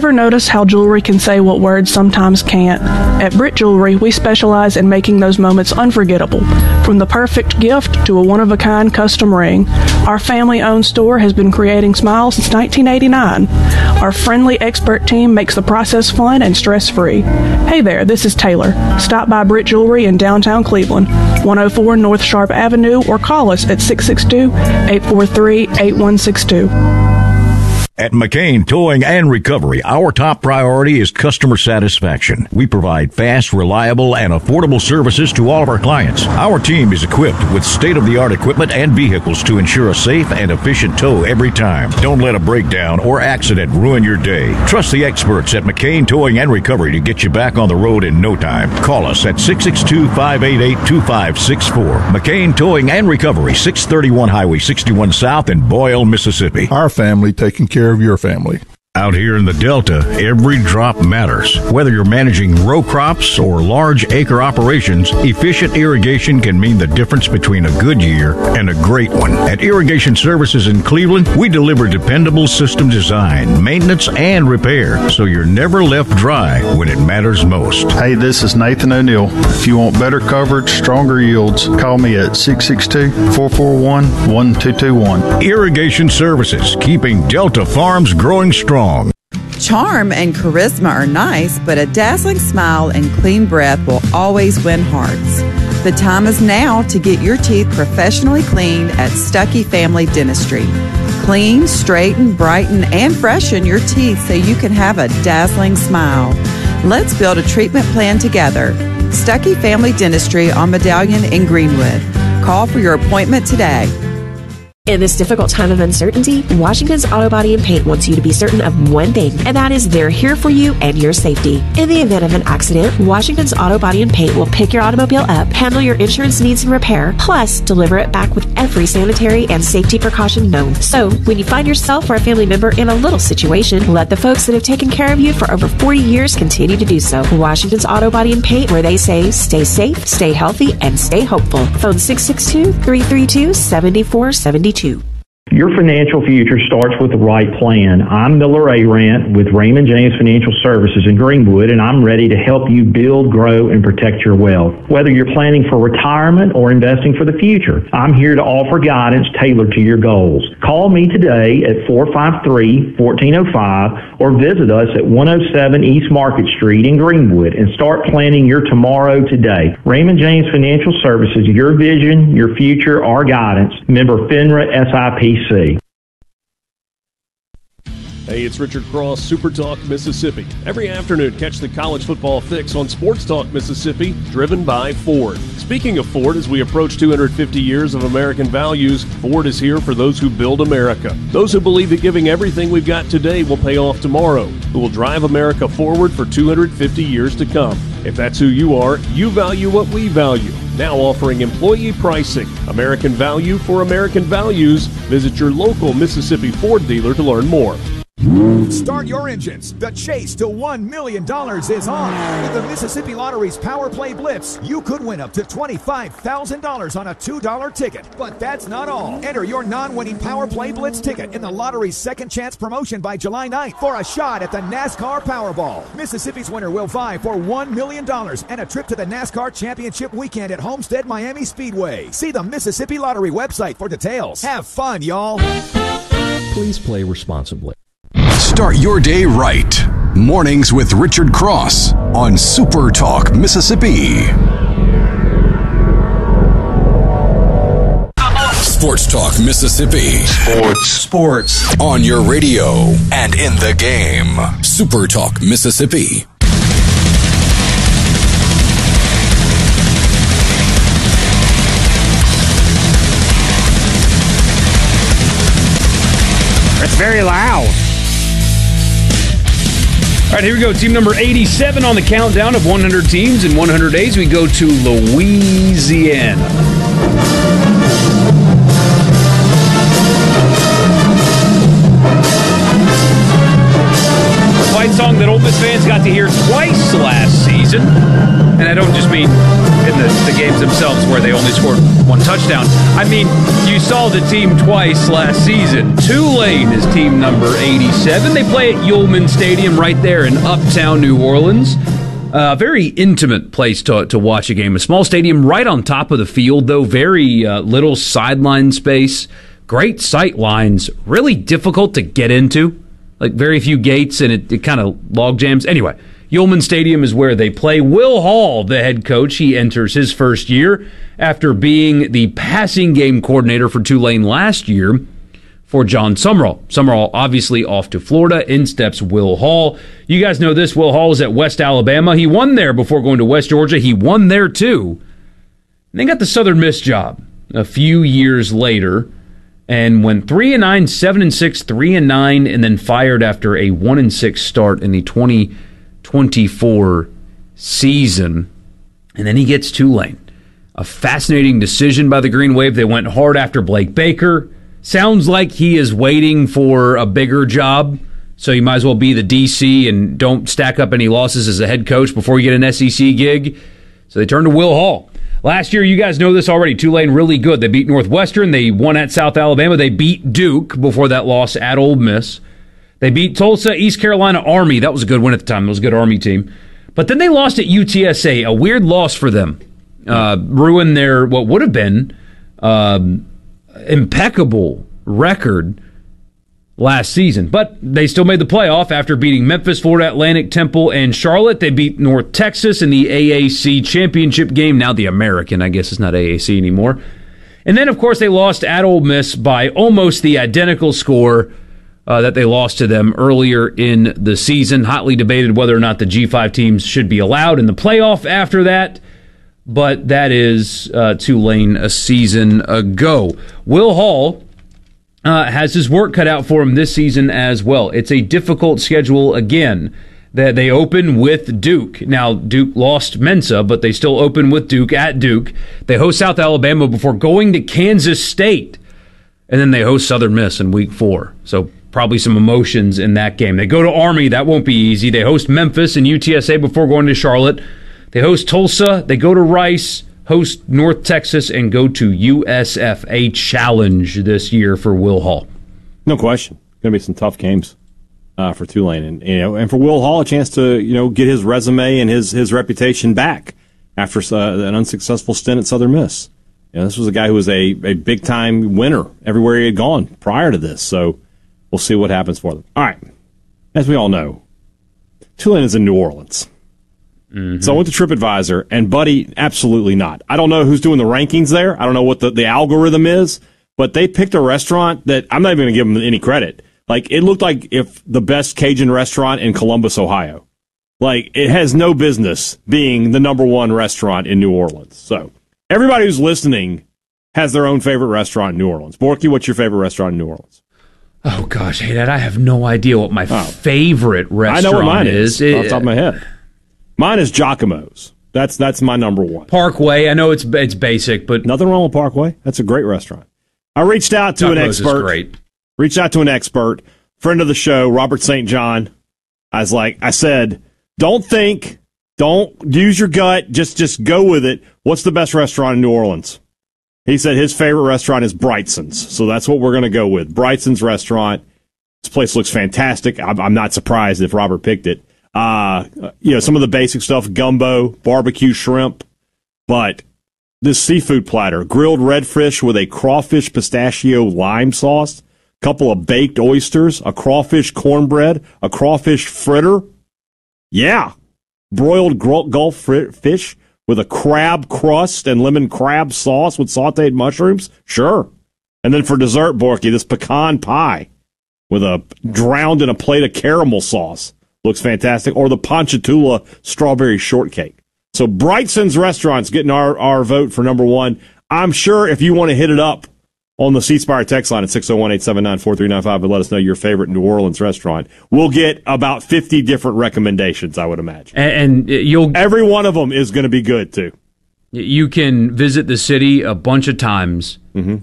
Ever notice how jewelry can say what words sometimes can't? At Britt Jewelry, we specialize in making those moments unforgettable. From the perfect gift to a one-of-a-kind custom ring, our family-owned store has been creating smiles since 1989. Our friendly expert team makes the process fun and stress-free. Hey there, this is Taylor. Stop by Britt Jewelry in downtown Cleveland, 104 North Sharp Avenue, or call us at 662-843-8162. At McCain Towing and Recovery, our top priority is customer satisfaction. We provide fast, reliable, and affordable services to all of our clients. Our team is equipped with state-of-the-art equipment and vehicles to ensure a safe and efficient tow every time. Don't let a breakdown or accident ruin your day. Trust the experts at McCain Towing and Recovery to get you back on the road in no time. Call us at 662-588-2564. McCain Towing and Recovery, 631 Highway 61 South in Boyle, Mississippi. Our family taking care of your family. Out here in the Delta, every drop matters. Whether you're managing row crops or large acre operations, efficient irrigation can mean the difference between a good year and a great one. At Irrigation Services in Cleveland, we deliver dependable system design, maintenance, and repair, so you're never left dry when it matters most. Hey, this is Nathan O'Neill. If you want better coverage, stronger yields, call me at 662-441-1221. Irrigation Services, keeping Delta farms growing strong. Charm and charisma are nice, but a dazzling smile and clean breath will always win hearts. The time is now to get your teeth professionally cleaned at Stuckey Family Dentistry. Clean, straighten, brighten, and freshen your teeth so you can have a dazzling smile. Let's build a treatment plan together. Stuckey Family Dentistry on Medallion in Greenwood. Call for your appointment today. In this difficult time of uncertainty, Washington's Auto Body and Paint wants you to be certain of one thing, and that is they're here for you and your safety. In the event of an accident, Washington's Auto Body and Paint will pick your automobile up, handle your insurance needs and repair, plus deliver it back with every sanitary and safety precaution known. So, when you find yourself or a family member in a little situation, let the folks that have taken care of you for over 40 years continue to do so. Washington's Auto Body and Paint, where they say stay safe, stay healthy, and stay hopeful. Phone 662-332-7472. Your financial future starts with the right plan. I'm Miller Arant with Raymond James Financial Services in Greenwood, and I'm ready to help you build, grow, and protect your wealth. Whether you're planning for retirement or investing for the future, I'm here to offer guidance tailored to your goals. Call me today at 453-1405 or visit us at 107 East Market Street in Greenwood and start planning your tomorrow today. Raymond James Financial Services, your vision, your future, our guidance. Member FINRA SIPC. Hey, it's Richard Cross, Super Talk Mississippi. Every afternoon, catch the college football fix on Sports Talk Mississippi, driven by Ford. Speaking of Ford, as we approach 250 years of American values, Ford is here for those who build America. Those who believe that giving everything we've got today will pay off tomorrow, who will drive America forward for 250 years to come. If that's who you are, you value what we value. Now offering employee pricing. American value for American values. Visit your local Mississippi Ford dealer to learn more. Start your engines. The chase to $1 million is on. With the Mississippi Lottery's Power Play Blitz, you could win up to $25,000 on a $2 ticket. But that's not all. Enter your non-winning Power Play Blitz ticket in the lottery's second chance promotion by July 9th for a shot at the NASCAR Powerball. Mississippi's winner will vie for $1 million and a trip to the NASCAR Championship weekend at Homestead Miami Speedway. See the Mississippi Lottery website for details. Have fun, y'all. Please play responsibly. Start your day right. Mornings with Richard Cross on Super Talk Mississippi. Sports Talk Mississippi. Sports. On your radio and in the game. Super Talk Mississippi. It's very loud. All right, here we go. Team number 87 on the countdown of 100 teams in 100 days. We go to Louisiana. song that Ole Miss fans got to hear twice last season. And I don't just mean in the games themselves where they only scored one touchdown. I mean, you saw the team twice last season. Tulane is team number 87. They play at Yulman Stadium right there in uptown New Orleans. A very intimate place to watch a game. A small stadium right on top of the field, though. Very little sideline space. Great sight lines. Really difficult to get into. Like, very few gates, and it kind of log jams. Anyway, Yulman Stadium is where they play. Will Hall, the head coach, he enters his first year after being the passing game coordinator for Tulane last year for John Summerall. Summerall obviously off to Florida. In steps Will Hall. You guys know this. Will Hall is at West Alabama. He won there before going to West Georgia. He won there too. And then got the Southern Miss job a few years later and went 3-9, 7-6, 3-9, and then fired after a 1-6 start in the 2024 season. And then he gets Tulane. A fascinating decision by the Green Wave. They went hard after Blake Baker. Sounds like he is waiting for a bigger job, so you might as well be the DC and don't stack up any losses as a head coach before you get an SEC gig. So they turned to Will Hall. Last year, you guys know this already, Tulane really good. They beat Northwestern. They won at South Alabama. They beat Duke before that loss at Ole Miss. They beat Tulsa, East Carolina, Army. That was a good win at the time. It was a good Army team. But then they lost at UTSA, a weird loss for them. Ruined their, what would have been, impeccable record last season. But they still made the playoff after beating Memphis, Florida Atlantic, Temple, and Charlotte. They beat North Texas in the AAC championship game. Now the American, I guess it's not AAC anymore. And then, of course, they lost at Ole Miss by almost the identical score that they lost to them earlier in the season. Hotly debated whether or not the G5 teams should be allowed in the playoff after that. But that is Tulane a season ago. Will Hall has his work cut out for him this season as well. It's a difficult schedule again. That they open with Duke. Now, Duke lost Mensa, but they still open with Duke at Duke. They host South Alabama before going to Kansas State. And then they host Southern Miss in week 4. So probably some emotions in that game. They go to Army. That won't be easy. They host Memphis and UTSA before going to Charlotte. They host Tulsa. They go to Rice, host North Texas, and go to USF. A challenge this year for Will Hall. No question. Going to be some tough games for Tulane, and for Will Hall, a chance to get his resume and his reputation back after an unsuccessful stint at Southern Miss. This was a guy who was a big time winner everywhere he had gone prior to this. So we'll see what happens for them. All right, as we all know, Tulane is in New Orleans. Mm-hmm. So I went to TripAdvisor, and buddy, absolutely not. I don't know who's doing the rankings there. I don't know what the algorithm is, but they picked a restaurant that I'm not even going to give them any credit. Like, it looked like if the best Cajun restaurant in Columbus, Ohio. Like, it has no business being the number one restaurant in New Orleans. So everybody who's listening has their own favorite restaurant in New Orleans. Borky, what's your favorite restaurant in New Orleans? Oh, gosh, hey, Dad, I have no idea what my favorite restaurant I know what mine is. Off the top of my head. Mine is Giacomo's. That's my number one. Parkway. I know it's basic, but nothing wrong with Parkway. That's a great restaurant. I reached out to an expert. Is great. Reached out to an expert, friend of the show, Robert St. John. I said, don't use your gut. Just go with it. What's the best restaurant in New Orleans? He said his favorite restaurant is Brightson's. So that's what we're going to go with. Brightson's restaurant. This place looks fantastic. I'm not surprised if Robert picked it. Some of the basic stuff, gumbo, barbecue shrimp, but this seafood platter, grilled redfish with a crawfish pistachio lime sauce, couple of baked oysters, a crawfish cornbread, a crawfish fritter. Yeah. Broiled Gulf fish with a crab crust and lemon crab sauce with sauteed mushrooms. Sure. And then for dessert, Borky, this pecan pie with drowned in a plate of caramel sauce. Looks fantastic. Or the Ponchatoula strawberry shortcake. So Brightson's Restaurant's getting our vote for number one. I'm sure if you want to hit it up on the C Spire text line at 601-879-4395 and let us know your favorite New Orleans restaurant, we'll get about 50 different recommendations, I would imagine. And every one of them is going to be good, too. You can visit the city a bunch of times. Mm-hmm.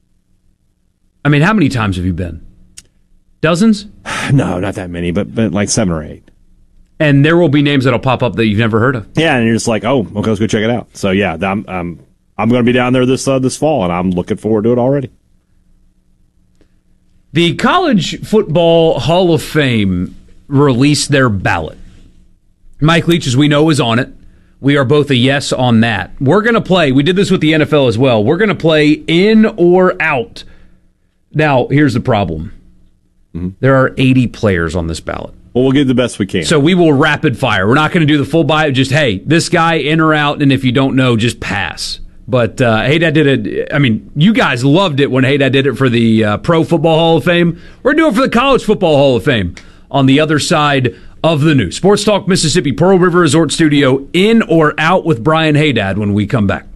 I mean, how many times have you been? Dozens? No, not that many, but like 7 or 8. And there will be names that'll pop up that you've never heard of. Yeah, and you're just like, oh, okay, let's go check it out. So yeah, I'm going to be down there this fall, and I'm looking forward to it already. The College Football Hall of Fame released their ballot. Mike Leach, as we know, is on it. We are both a yes on that. We're going to play. We did this with the NFL as well. We're going to play in or out. Now, here's the problem. There are 80 players on this ballot. Well, we'll get the best we can. So we will rapid fire. We're not going to do the full bio. Just, hey, this guy in or out, and if you don't know, just pass. But Hey Dad did it. I mean, you guys loved it when Hey Dad did it for the Pro Football Hall of Fame. We're doing it for the College Football Hall of Fame on the other side of the news. Sports Talk Mississippi, Pearl River Resort Studio, in or out with Brian Haydad when we come back.